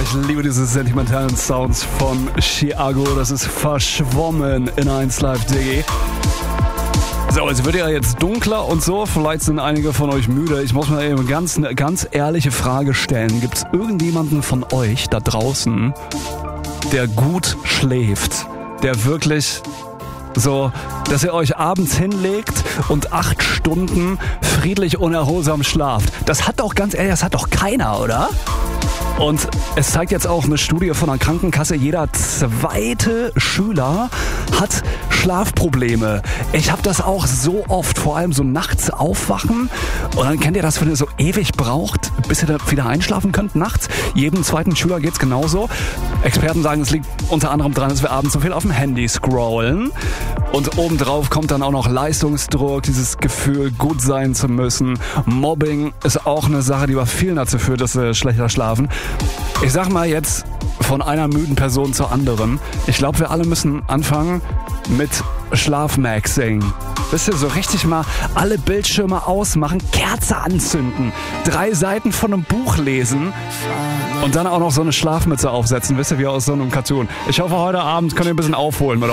Ich liebe diese sentimentalen Sounds von Chiago. Das ist verschwommen in 1 Live Diggy. So, es wird ja jetzt dunkler und so. Vielleicht sind einige von euch müde. Ich muss mal eben eine ganz ehrliche Frage stellen. Gibt es irgendjemanden von euch da draußen, der gut schläft? Der wirklich so, dass ihr euch abends hinlegt und 8 Stunden friedlich und erholsam schlaft? Das hat doch, ganz ehrlich, das hat doch keiner, oder? Und es zeigt jetzt auch eine Studie von der Krankenkasse, jeder 2. Schüler hat Schlafprobleme. Ich habe das auch so oft, vor allem so nachts aufwachen. Und dann kennt ihr das, wenn ihr so ewig braucht, bis ihr da wieder einschlafen könnt nachts. Jedem 2. Schüler geht's genauso. Experten sagen, es liegt unter anderem daran, dass wir abends so viel auf dem Handy scrollen. Und obendrauf kommt dann auch noch Leistungsdruck, dieses Gefühl, gut sein zu müssen. Mobbing ist auch eine Sache, die bei vielen dazu führt, dass sie schlechter schlafen. Ich sag mal jetzt von einer müden Person zur anderen. Ich glaube, wir alle müssen anfangen mit Schlafmaxing. Wisst ihr, so richtig mal alle Bildschirme ausmachen, Kerze anzünden, 3 Seiten von einem Buch lesen und dann auch noch so eine Schlafmütze aufsetzen. Wisst ihr, wie aus so einem Cartoon. Ich hoffe, heute Abend könnt ihr ein bisschen aufholen mit